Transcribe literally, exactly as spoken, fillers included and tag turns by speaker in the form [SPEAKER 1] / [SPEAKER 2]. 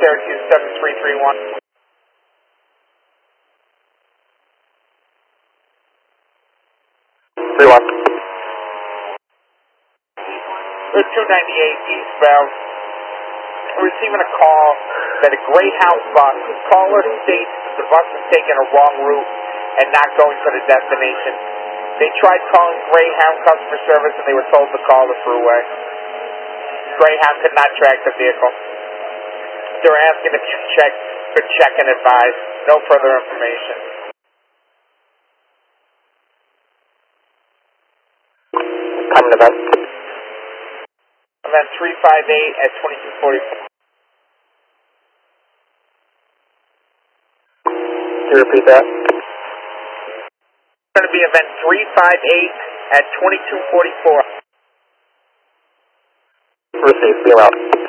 [SPEAKER 1] Syracuse seven three three one.
[SPEAKER 2] three one.
[SPEAKER 1] Route two ninety-eight eastbound. Receiving a call that a Greyhound bus, caller states the bus is taking a wrong route and not going to the destination. They tried calling Greyhound customer service and they were told to call the thruway. Greyhound could not track the vehicle. They're asking if you check for check and advise. No further information.
[SPEAKER 2] Common event.
[SPEAKER 1] Event three five eight at twenty-two forty-four.
[SPEAKER 2] Can you repeat that?
[SPEAKER 1] It's going to be event three five eight at twenty-two forty-four.
[SPEAKER 2] Received. Be around.